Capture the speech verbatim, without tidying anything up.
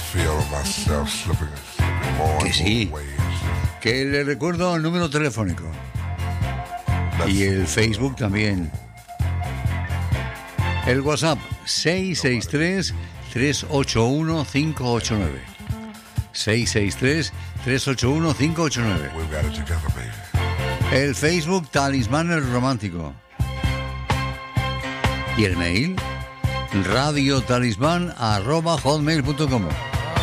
Que sí. Que le recuerdo el número telefónico. Y el Facebook también. El WhatsApp seis seis tres, tres ocho uno, cinco ocho nueve. seis seis tres, tres ocho uno, cinco ocho nueve. El Facebook Talismán el Romántico. Y el mail radiotalismán arroba hotmail punto com.